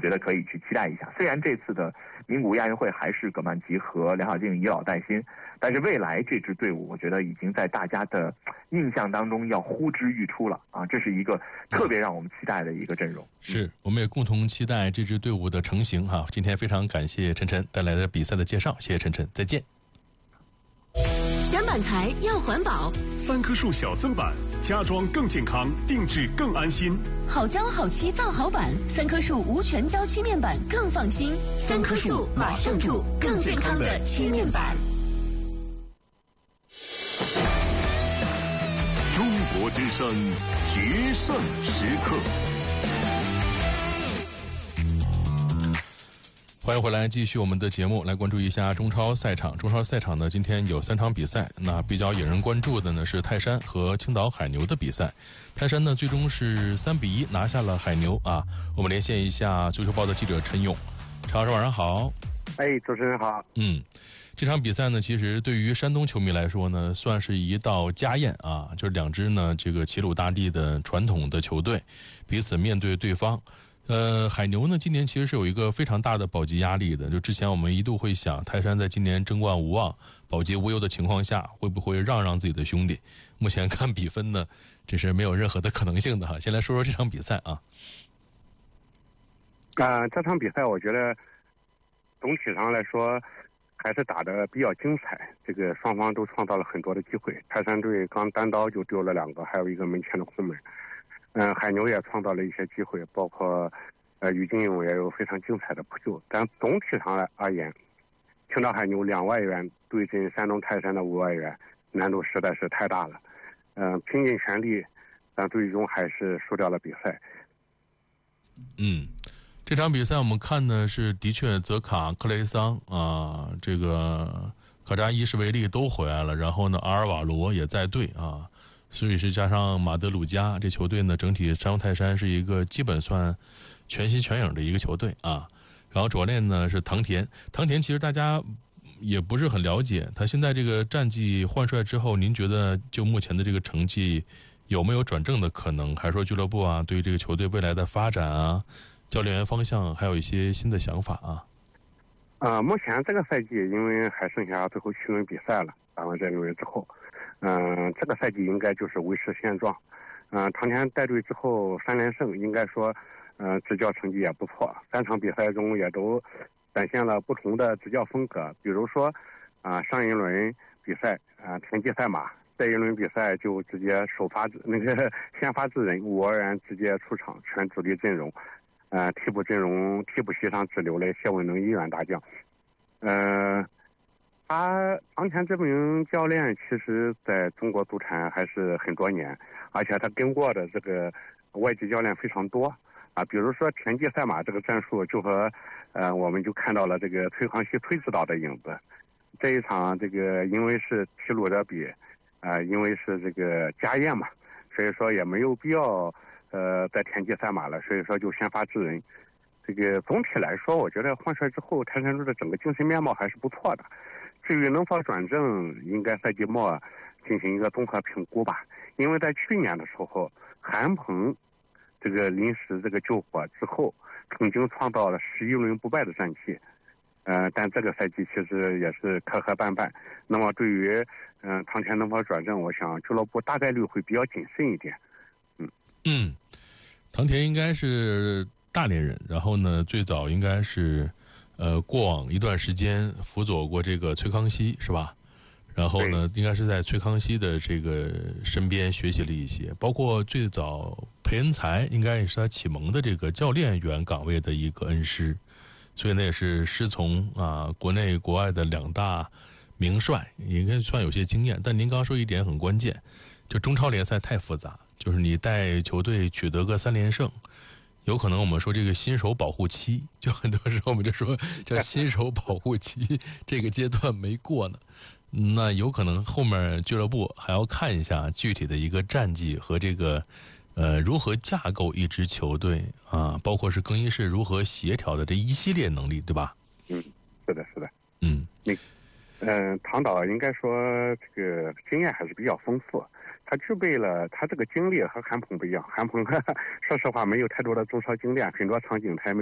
觉得可以去期待一下。虽然这次的名古屋亚运会还是葛曼棋和梁晓静以老带新，但是未来这支队伍我觉得已经在大家的印象当中要呼之欲出了啊！这是一个特别让我们期待的一个阵容。 是，我们也共同期待这支队伍的成型哈。今天非常感谢晨晨带来的比赛的介绍，谢谢晨晨，再见。 选板材要环保 ，3棵树小森板，家装更健康，定制更安心。 好胶好漆造好板，3棵树无全胶漆面板更放心。3棵树马上住，更健康的漆面板。 中国之声决胜时刻。 欢迎回来，继续我们的节目，来关注一下中超赛场。中超赛场呢，今天有3场比赛，那比较引人关注的呢是泰山和青岛海牛的比赛。泰山呢最终是3-1拿下了海牛啊。我们连线一下足球报的记者陈勇，陈老师晚上好。 主持人好。 这场比赛呢，其实对于山东球迷来说呢，算是一道家宴啊，就是两支呢这个齐鲁大地的传统的球队，彼此面对对方。海牛呢，今年其实是有一个非常大的保级压力的。就之前我们一度会想，泰山在今年争冠无望、保级无忧的情况下，会不会让自己的兄弟？目前看比分呢，这是没有任何的可能性的哈。先来说说这场比赛啊。 这场比赛我觉得总体上来说还是打得比较精彩，这个双方都创造了很多的机会。泰山队刚单刀就丢了2个，还有一个门前的空门。海牛也创造了一些机会，包括于金勇也有非常精彩的扑救。但总体上而言，青岛海牛2外援对阵山东泰山的5外援，难度实在是太大了。拼尽全力，但最终还是输掉了比赛。 这场比赛我们看呢是的确泽卡、克雷桑啊，这个卡扎伊什维利都回来了，然后呢阿尔瓦罗也在队啊。所以是加上马德鲁加，这球队呢整体山东泰山是一个基本算全心全影的一个球队啊。然后主教练呢是唐田其实大家也不是很了解，他现在这个战绩换帅之后，您觉得就目前的这个成绩有没有转正的可能？还是说俱乐部啊对于这个球队未来的发展啊、教练员方向还有一些新的想法啊？ 目前这个赛季因为还剩下最后7轮比赛了，打完这6轮之后。这个赛季应该就是维持现状。唐田带队之后3连胜，应该说，执教成绩也不错。3场比赛中也都展现了不同的执教风格。比如说，上一轮比赛田忌赛马，这一轮比赛就直接先发制人，5外援直接出场，全主力阵容。替补席上只留了谢文能1员大将。唐田这名教练其实在中国足坛还是很多年，而且他跟过的这个外籍教练非常多比如说田忌赛马这个战术就和我们就看到了这个崔康熙崔指导的影子。这一场这个因为是齐鲁德比因为是这个家宴嘛，所以说也没有必要在田忌赛马了，所以说就先发制人。这个总体来说我觉得换帅之后泰山队的整个精神面貌还是不错的。至于能否转正，应该赛季末进行一个综合评估吧。因为在去年的时候，韩鹏这个临时这个救火之后，曾经创造了11轮不败的战绩。但这个赛季其实也是磕磕绊绊。那么对于唐田能否转正，我想俱乐部大概率会比较谨慎一点。 唐田应该是大连人，然后呢，最早应该是过往一段时间辅佐过这个崔康熙是吧？然后呢，应该是在崔康熙的这个身边学习了一些，包括最早裴恩才应该也是他启蒙的这个教练员岗位的一个恩师，所以呢也是师从国内国外的2大名帅，应该算有些经验。但您刚刚说一点很关键，就中超联赛太复杂，就是你带球队取得个3连胜。有可能我们说这个新手保护期，就很多时候我们就说叫新手保护期，这个阶段没过呢，那有可能后面俱乐部还要看一下具体的一个战绩和这个如何架构一支球队包括是更衣室如何协调的这一系列能力，对吧？ 是的。唐导应该说这个经验还是比较丰富。他具备了他这个经历和韩鹏不一样，韩鹏说实话没有太多的中超经验，很多场景他也没